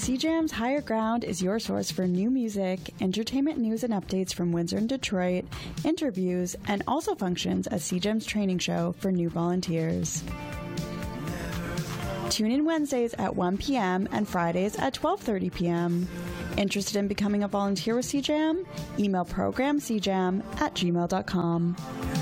CJAM's Higher Ground is your source for new music, entertainment news and updates from Windsor and Detroit, interviews, and also functions as CJAM's training show for new volunteers. Tune in Wednesdays at 1 p.m. and Fridays at 12:30 p.m. Interested in becoming a volunteer with CJAM? Email programcjam@gmail.com.